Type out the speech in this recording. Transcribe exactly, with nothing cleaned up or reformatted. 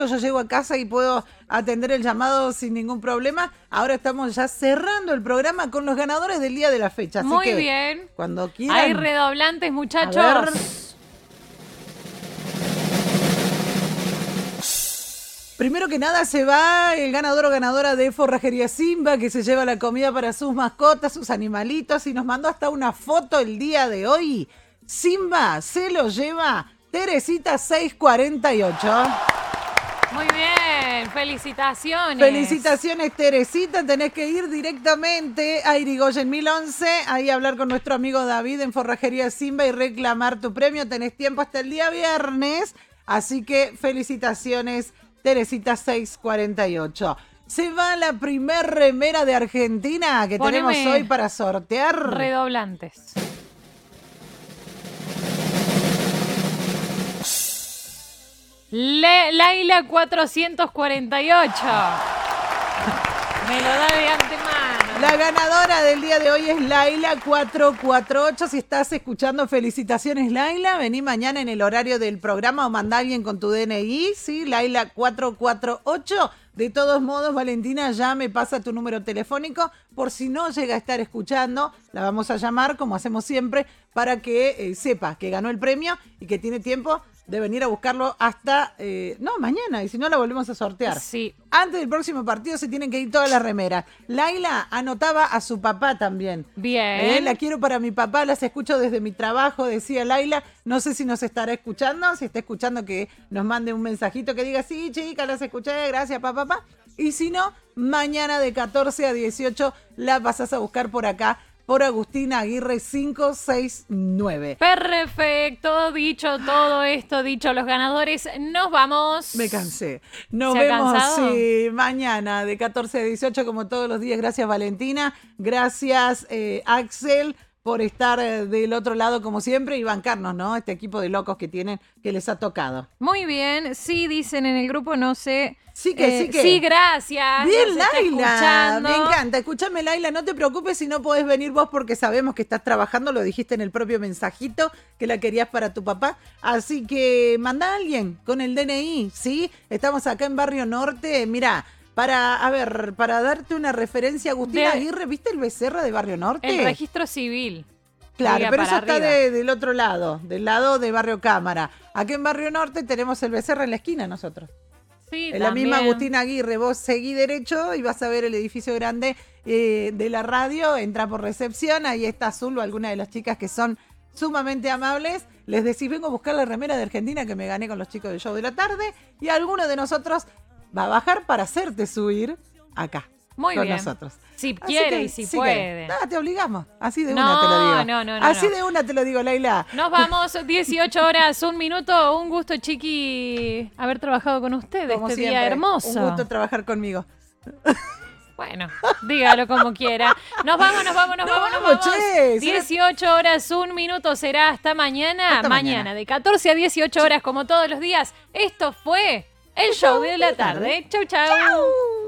yo llego a casa y puedo atender el llamado sin ningún problema. Ahora estamos ya cerrando el programa con los ganadores del día de la fecha. Así Muy que bien. Cuando quieran. Hay redoblantes, muchachos. A ver. Primero que nada se va el ganador o ganadora de Forrajería Simba, que se lleva la comida para sus mascotas, sus animalitos, y nos mandó hasta una foto el día de hoy. Simba se lo lleva Teresita seiscientos cuarenta y ocho. Muy bien, felicitaciones. Felicitaciones, Teresita. Tenés que ir directamente a Irigoyen mil once, ahí a hablar con nuestro amigo David en Forrajería Simba y reclamar tu premio. Tenés tiempo hasta el día viernes, así que felicitaciones, Teresita seiscientos cuarenta y ocho. Se va la primer remera de Argentina que Poneme tenemos hoy para sortear. Redoblantes. Le Laila cuatrocientos cuarenta y ocho. Me lo da de antemano. La ganadora del día de hoy es Laila cuatrocientos cuarenta y ocho. Si estás escuchando, felicitaciones, Laila. Vení mañana en el horario del programa o mandá a alguien con tu D N I. Sí, Laila cuatrocientos cuarenta y ocho. De todos modos, Valentina ya me pasa tu número telefónico. Por si no llega a estar escuchando, la vamos a llamar, como hacemos siempre, para que eh, sepa que ganó el premio y que tiene tiempo de venir a buscarlo hasta, eh, no, mañana, y si no la volvemos a sortear. Sí. Antes del próximo partido se tienen que ir todas las remeras. Laila anotaba a su papá también. Bien. Eh, la quiero para mi papá, las escucho desde mi trabajo, decía Laila. No sé si nos estará escuchando, si está escuchando que nos mande un mensajito que diga, sí, chica, las escuché, gracias, papá, papá. Y si no, mañana de catorce a dieciocho la pasás a buscar por acá, por Agustina Aguirre cinco seis nueve. Perfecto, dicho todo esto, dicho los ganadores, nos vamos. Me cansé. Nos ¿Se ha vemos cansado? sí, mañana de catorce a dieciocho como todos los días. Gracias, Valentina. Gracias, eh, Axel, por estar eh, del otro lado como siempre y bancarnos, ¿no? Este equipo de locos que tienen, que les ha tocado. Muy bien, sí dicen en el grupo, no sé. Sí que, eh, sí que. Sí, gracias. Bien, nos está Laila. escuchando. Me encanta. Escúchame, Laila, no te preocupes si no podés venir vos porque sabemos que estás trabajando, lo dijiste en el propio mensajito que la querías para tu papá. Así que manda a alguien con el D N I, ¿sí? Estamos acá en Barrio Norte. Mirá, para, a ver, para darte una referencia, Agustina De- Aguirre, ¿viste el Becerra de Barrio Norte? El registro civil. Claro, Diga pero para eso está arriba. de- del otro lado, del lado de Barrio Cámara. Aquí en Barrio Norte tenemos el Becerra en la esquina nosotros. Sí, En la también. misma Agustina Aguirre, vos seguí derecho y vas a ver el edificio grande eh, de la radio, entra por recepción, ahí está Azul o alguna de las chicas que son sumamente amables. Les decís, vengo a buscar la remera de Argentina que me gané con los chicos del show de la tarde y alguno de nosotros va a bajar para hacerte subir acá. Muy con bien. nosotros. Si Así quiere que, y si sí puede. querés. Ah, te obligamos. Así de No, una te lo digo. no, no, no, Así no. de una te lo digo, Laila. Nos vamos, dieciocho horas, un minuto. Un gusto, Chiqui, haber trabajado con ustedes Como este siempre, día hermoso. Un gusto trabajar conmigo. Bueno, dígalo como quiera. Nos vamos, nos vamos, nos, Nos vamos, nos vamos, vamos. che. dieciocho horas, un minuto será hasta mañana. Hasta mañana. mañana. de catorce a dieciocho horas, como todos los días. Esto fue el show de la tarde. Chau, chau. ¡Chau!